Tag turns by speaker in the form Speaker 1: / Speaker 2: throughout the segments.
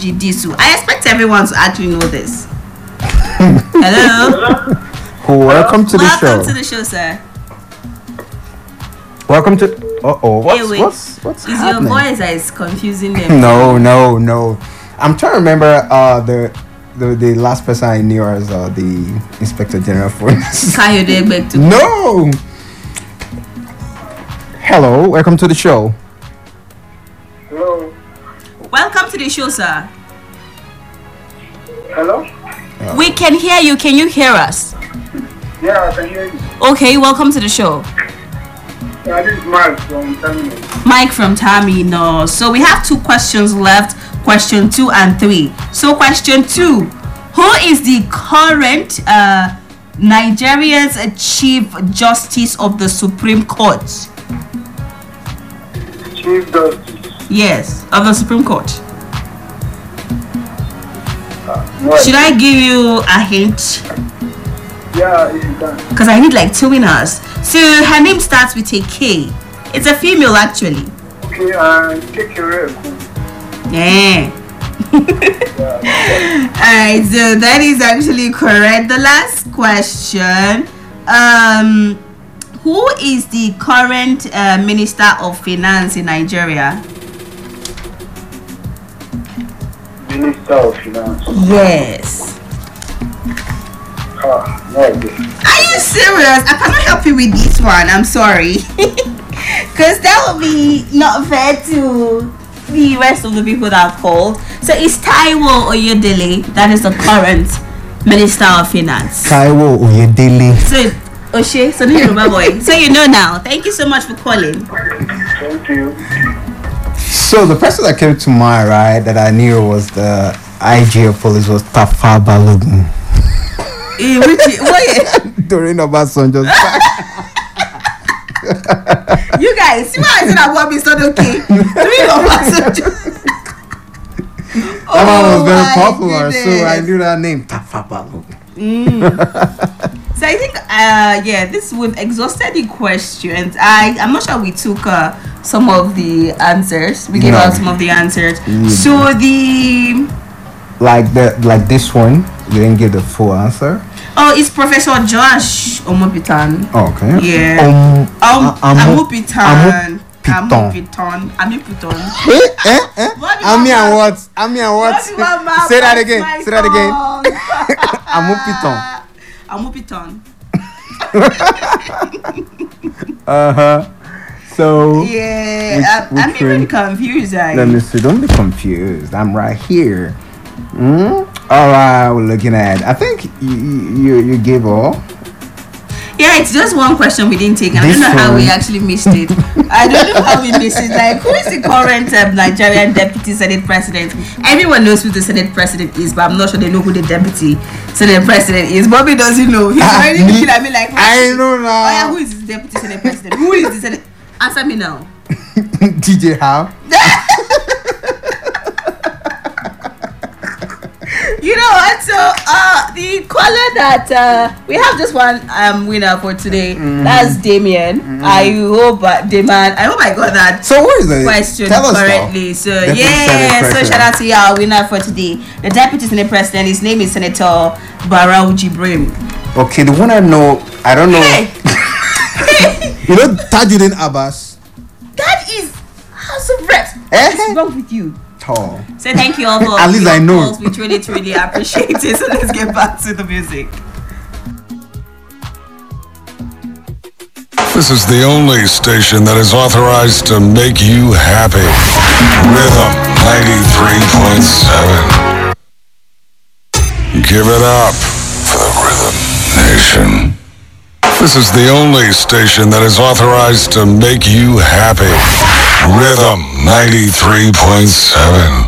Speaker 1: Jidisu. I expect everyone to actually know this. Hello.
Speaker 2: Welcome to the show.
Speaker 1: Welcome to the show, sir.
Speaker 2: Welcome to. What's
Speaker 1: Is
Speaker 2: happening?
Speaker 1: your voice that is confusing them?
Speaker 2: No. I'm trying to remember the last person I knew as the Inspector General for.
Speaker 1: Kayode Egbektu.
Speaker 2: No. Hello, welcome to the show.
Speaker 3: Hello.
Speaker 1: Welcome to the show, sir.
Speaker 3: Hello?
Speaker 1: We can hear you. Can you hear us?
Speaker 3: Yeah, I can hear you.
Speaker 1: Okay, welcome to the show.
Speaker 3: Yeah, this is Mark from Terminal.
Speaker 1: Mike from Tamino. So we have 2 questions left, question 2 and 3. So question 2, who is the current Nigeria's Chief Justice of the Supreme Court?
Speaker 3: Chief Justice.
Speaker 1: Yes, of the Supreme Court.
Speaker 3: No,
Speaker 1: Should I give you a hint?
Speaker 3: Yeah, if you can.
Speaker 1: Because I need like 2 winners. So her name starts with a K. It's a female actually.
Speaker 3: Okay, take your record.
Speaker 1: Yeah. Alright, so that is actually correct. The last question. Who is the current Minister of Finance in Nigeria?
Speaker 3: Minister of Finance.
Speaker 1: Yes.
Speaker 3: No idea.
Speaker 1: Are you serious? I cannot help you with this one. I'm sorry. Because that would be not fair to the rest of the people that have called. So it's Taiwo Oyedele. That is the current Minister of Finance.
Speaker 2: Taiwo Oyedele.
Speaker 1: So, Oshe, so Yoruba boy. So you know now. Thank you so much for calling.
Speaker 3: Thank you.
Speaker 2: So the person that came to mind, right, that I knew was the IG of police was Tafa Balogun. During Obasanjo's time.
Speaker 1: You guys, see why I said that one is not okay. During Obasanjo.
Speaker 2: That one was very popular, so I knew that name, Tafa Balogun.
Speaker 1: So I think, this we've exhausted the questions. I'm not sure we took some of the answers. We gave out some of the answers. So
Speaker 2: like this one, you didn't give the full answer.
Speaker 1: Oh, it's Professor Josh Omopitan.
Speaker 2: Okay.
Speaker 1: Yeah. Amopitan.
Speaker 2: Amopitan.
Speaker 1: Amopitan.
Speaker 2: Ami and what? Say that again.
Speaker 1: Amopitan.
Speaker 2: So
Speaker 1: yeah, I'm even confused.
Speaker 2: Let me see. Don't be confused. I'm right here. All right, we're looking at. I think you gave all.
Speaker 1: Yeah, it's just one question we didn't take, and I don't know how we actually missed it. I don't know how we missed it. Like, who is the current Nigerian Deputy Senate President? Everyone knows who the Senate President is, but I'm not sure they know who the Deputy Senate President is. Bobby doesn't know. He's already looking at me like,
Speaker 2: I know now.
Speaker 1: Oh yeah, who is the Deputy Senate President? Who is the Senate? Answer me now.
Speaker 2: DJ How?
Speaker 1: You know what? So the caller that we have just one winner for today. That's Damien. I hope Damien. I hope I got that.
Speaker 2: So what is the
Speaker 1: question
Speaker 2: Tell us
Speaker 1: correctly?
Speaker 2: now.
Speaker 1: So so shout out to our winner for today. The Deputy Senate President. His name is Senator Barau Jibrim.
Speaker 2: Okay, the one I know. I don't know.
Speaker 1: Hey.
Speaker 2: You know Tajuddin Abbas.
Speaker 1: That is House of Reps. What's wrong with you?
Speaker 2: Tall.
Speaker 1: So thank you all for
Speaker 2: At least I know.
Speaker 1: calls. We truly appreciate it. So let's get back to the music.
Speaker 4: This is the only station that is authorized to make you happy. Rhythm 93.7. Give it up for the Rhythm Nation. This is the only station that is authorized to make you happy. Rhythm 93.7.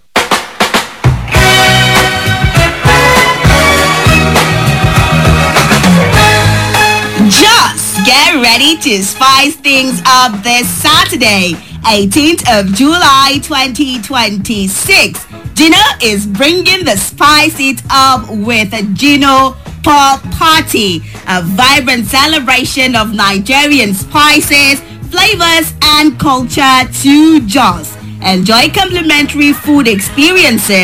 Speaker 1: Just get ready to spice things up this Saturday, 18th of July 2026. Gino is bringing the spice it up with a Gino Pop Party, a vibrant celebration of Nigerian spices, flavors, and culture to Jos. Enjoy complimentary food experiences